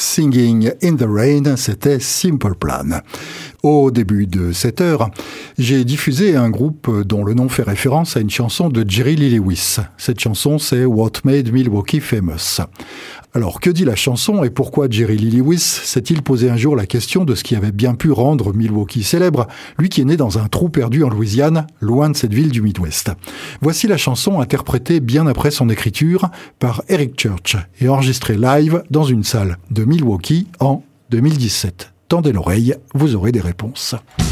Singing in the Rain, c'était Simple Plan. Au début de cette heure, j'ai diffusé un groupe dont le nom fait référence à une chanson de Jerry Lee Lewis. Cette chanson, c'est What Made Milwaukee Famous. Alors, que dit la chanson et pourquoi Jerry Lee Lewis s'est-il posé un jour la question de ce qui avait bien pu rendre Milwaukee célèbre, lui qui est né dans un trou perdu en Louisiane, loin de cette ville du Midwest. Voici la chanson interprétée bien après son écriture par Eric Church et enregistrée live dans une salle de Milwaukee en 2017. Tendez l'oreille, vous aurez des réponses.